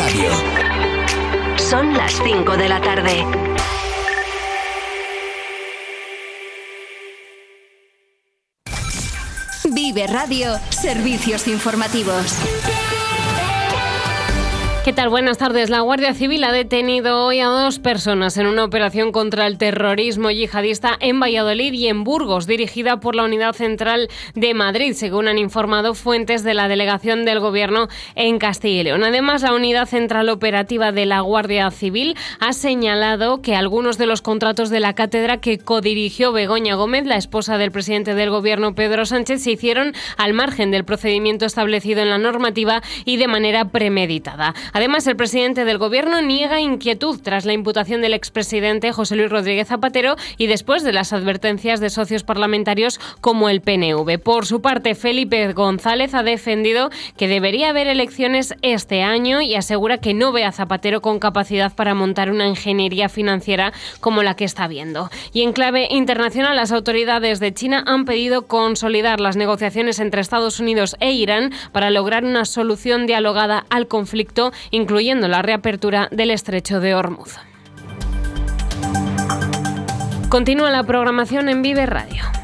Radio. Son las 5 de la tarde. Vive Radio, servicios informativos. ¿Qué tal? Buenas tardes. La Guardia Civil ha detenido hoy a 2 personas en una operación contra el terrorismo yihadista en Valladolid y en Burgos, dirigida por la Unidad Central de Madrid, según han informado fuentes de la Delegación del Gobierno en Castilla y León. Además, la Unidad Central Operativa de la Guardia Civil ha señalado que algunos de los contratos de la cátedra que codirigió Begoña Gómez, la esposa del presidente del Gobierno Pedro Sánchez, se hicieron al margen del procedimiento establecido en la normativa y de manera premeditada. Además, el presidente del Gobierno niega inquietud tras la imputación del expresidente José Luis Rodríguez Zapatero y después de las advertencias de socios parlamentarios como el PNV. Por su parte, Felipe González ha defendido que debería haber elecciones este año y asegura que no ve a Zapatero con capacidad para montar una ingeniería financiera como la que está viendo. Y en clave internacional, las autoridades de China han pedido consolidar las negociaciones entre Estados Unidos e Irán para lograr una solución dialogada al conflicto, incluyendo la reapertura del estrecho de Hormuz. Continúa la programación en Vive Radio.